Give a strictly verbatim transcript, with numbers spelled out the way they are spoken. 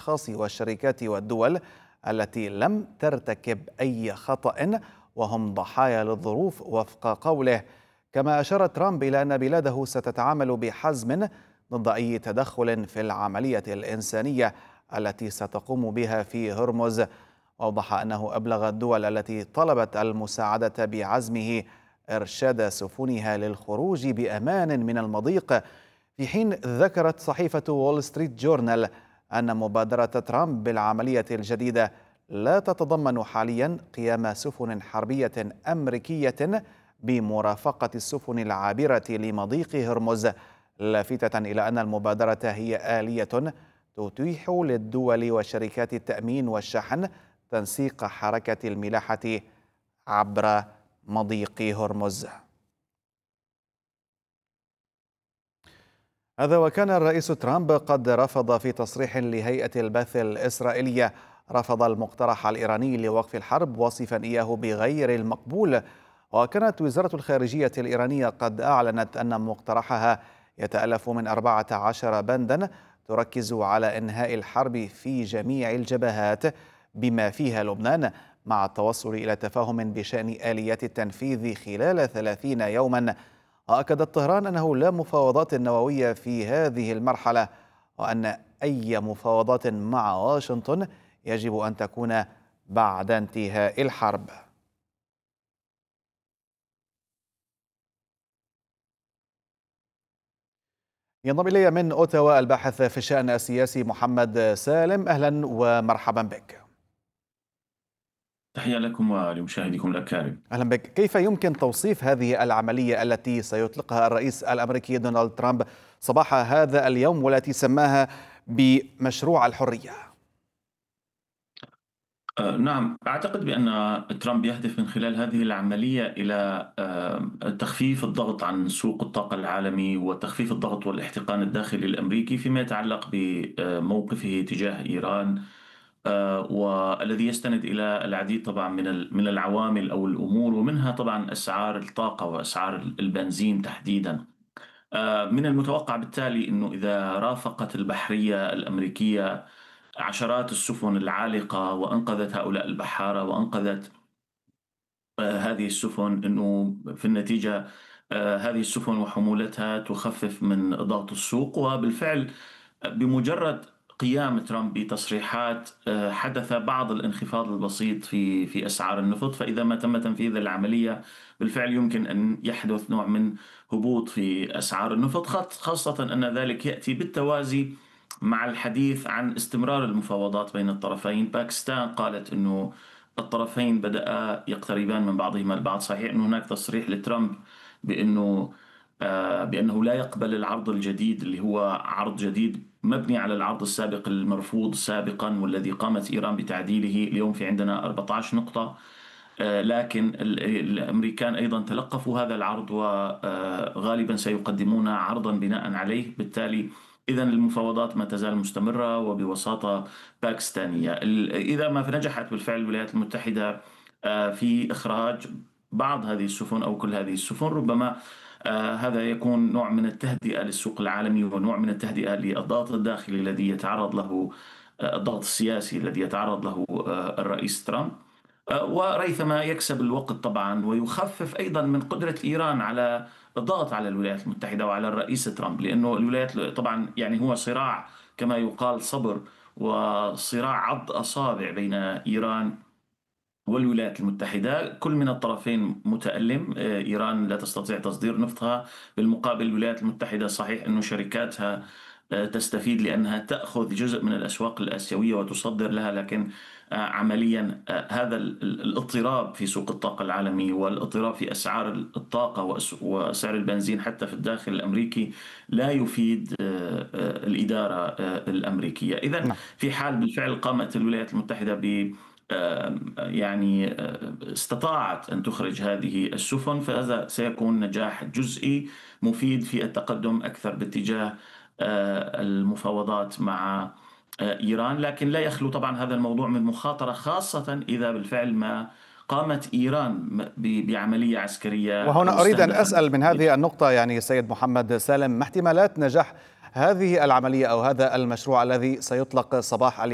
الأشخاص والشركات والدول التي لم ترتكب أي خطأ وهم ضحايا للظروف وفق قوله. كما أشار ترامب إلى أن بلاده ستتعامل بحزم ضد أي تدخل في العملية الإنسانية التي ستقوم بها في هرمز. وأوضح أنه أبلغ الدول التي طلبت المساعدة بعزمه إرشاد سفنها للخروج بأمان من المضيق، في حين ذكرت صحيفة وول ستريت جورنال أن مبادرة ترامب بالعملية الجديدة لا تتضمن حاليا قيام سفن حربية أمريكية بمرافقة السفن العابرة لمضيق هرمز، لافتة إلى أن المبادرة هي آلية تتيح للدول وشركات التأمين والشحن تنسيق حركة الملاحة عبر مضيق هرمز. هذا وكان الرئيس ترامب قد رفض في تصريح لهيئة البث الإسرائيلية رفض المقترح الإيراني لوقف الحرب، واصفا إياه بغير المقبول. وكانت وزارة الخارجية الإيرانية قد أعلنت أن مقترحها يتألف من أربعة عشر بندا تركز على إنهاء الحرب في جميع الجبهات بما فيها لبنان، مع التوصل إلى تفاهم بشأن آليات التنفيذ خلال ثلاثين يوما. وأكدت طهران أنه لا مفاوضات نووية في هذه المرحلة، وأن أي مفاوضات مع واشنطن يجب أن تكون بعد انتهاء الحرب. ينضم إلي من أوتاوا الباحث في الشأن السياسي محمد سالم. أهلا ومرحبا بك. تحية لكم ولمشاهديكم الأكارم. أهلا بك. كيف يمكن توصيف هذه العملية التي سيطلقها الرئيس الأمريكي دونالد ترامب صباح هذا اليوم والتي سماها بمشروع الحرية؟ آه نعم، أعتقد بأن ترامب يهدف من خلال هذه العملية إلى آه تخفيف الضغط عن سوق الطاقة العالمي وتخفيف الضغط والاحتقان الداخلي الأمريكي فيما يتعلق بموقفه تجاه إيران، آه والذي يستند إلى العديد طبعا من من العوامل أو الأمور، ومنها طبعا أسعار الطاقة وأسعار البنزين تحديدا. آه من المتوقع بالتالي أنه إذا رافقت البحرية الأمريكية عشرات السفن العالقة وأنقذت هؤلاء البحارة وأنقذت آه هذه السفن، أنه في النتيجة آه هذه السفن وحمولتها تخفف من ضغط السوق. وبالفعل بمجرد قيام ترامب بتصريحات حدث بعض الانخفاض البسيط في في أسعار النفط، فإذا ما تم تنفيذ العملية بالفعل يمكن أن يحدث نوع من هبوط في أسعار النفط، خاصة أن ذلك يأتي بالتوازي مع الحديث عن استمرار المفاوضات بين الطرفين. باكستان قالت أنه الطرفين بدأ يقتربان من بعضهما البعض. صحيح أن هناك تصريح لترامب بأنه بأنه لا يقبل العرض الجديد اللي هو عرض جديد مبني على العرض السابق المرفوض سابقا والذي قامت إيران بتعديله. اليوم في عندنا أربعة عشر نقطة، لكن الأمريكان أيضا تلقفوا هذا العرض وغالبا سيقدمون عرضا بناء عليه. بالتالي إذا المفاوضات ما تزال مستمرة وبوساطة باكستانية. إذا ما نجحت بالفعل الولايات المتحدة في إخراج بعض هذه السفن أو كل هذه السفن، ربما آه هذا يكون نوع من التهدئة للسوق العالمي ونوع من التهدئة للضغط الداخلي الذي يتعرض له آه الضغط السياسي الذي يتعرض له آه الرئيس ترامب، آه وريثما يكسب الوقت طبعا ويخفف أيضا من قدرة إيران على الضغط على الولايات المتحدة وعلى الرئيس ترامب، لأنه الولايات طبعا يعني هو صراع كما يقال صبر وصراع عض أصابع بين إيران والولايات المتحدة. كل من الطرفين متألم. إيران لا تستطيع تصدير نفطها، بالمقابل الولايات المتحدة صحيح أن شركاتها تستفيد لأنها تأخذ جزء من الأسواق الآسيوية وتصدر لها، لكن عمليا هذا الاضطراب في سوق الطاقة العالمي والاضطراب في أسعار الطاقة وسعر البنزين حتى في الداخل الأمريكي لا يفيد الإدارة الأمريكية. إذن في حال بالفعل قامت الولايات المتحدة ب يعني استطاعت أن تخرج هذه السفن، فهذا سيكون نجاح جزئي مفيد في التقدم أكثر باتجاه المفاوضات مع إيران. لكن لا يخلو طبعا هذا الموضوع من مخاطرة، خاصة إذا بالفعل ما قامت إيران بعملية عسكرية. وهنا أريد أن أسأل من هذه النقطة يعني سيد محمد سالم، ما احتمالات نجاح هذه العملية أو هذا المشروع الذي سيطلق صباح اليوم